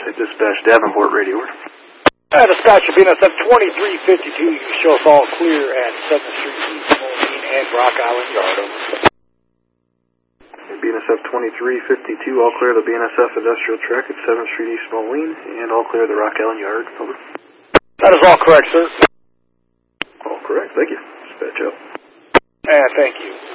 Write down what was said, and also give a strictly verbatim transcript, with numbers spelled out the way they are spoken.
Dispatch Davenport, radio order. Uh, dispatch of B N S F twenty-three fifty-two, you can show us all clear at seventh Street East, Moline, and Rock Island Yard. B N S F twenty-three fifty-two, all clear the B N S F industrial track at seventh Street East, Moline, and all clear the Rock Island Yard. Over. That is all correct, sir. All correct, thank you. Dispatch out. And thank you.